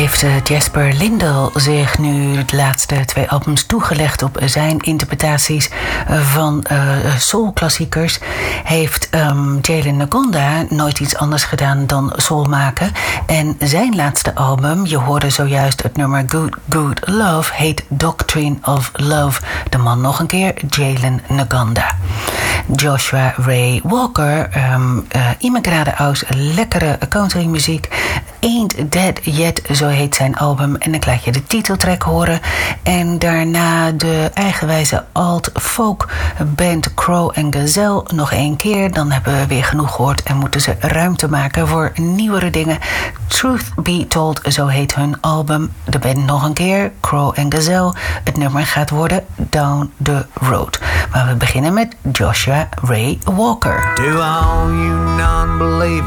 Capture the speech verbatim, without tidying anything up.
heeft Jasper Lindell zich nu de laatste twee albums toegelegd op zijn interpretaties van uh, soulklassiekers. Heeft um, Jalen Ngonda nooit iets anders gedaan dan soul maken. En zijn laatste album, je hoorde zojuist het nummer Good Good Love, heet Doctrine of Love. De man nog een keer, Jalen Ngonda. Joshua Ray Walker, um, uh, immigrade aus lekkere countrymuziek. Ain't Dead Yet, zo heet zijn album. En ik laat je de titeltrack horen. En daarna de eigenwijze alt-folk band Crow and Gazelle nog één keer. Dan hebben we weer genoeg gehoord en moeten ze ruimte maken voor nieuwere dingen. Truth Be Told, zo heet hun album. De band nog een keer, Crow and Gazelle. Het nummer gaat worden Down the Road. Maar we beginnen met Joshua Ray Walker. To all you non-believers